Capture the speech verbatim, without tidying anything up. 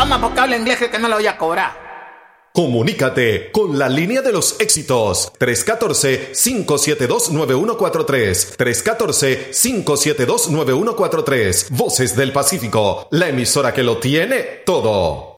idioma porque habla inglés que no lo voy a cobrar. Comunícate con la línea de los éxitos tres uno cuatro, cinco siete dos, nueve uno cuatro tres tres uno cuatro, cinco siete dos, nueve uno cuatro tres. Voces del Pacífico, la emisora que lo tiene todo.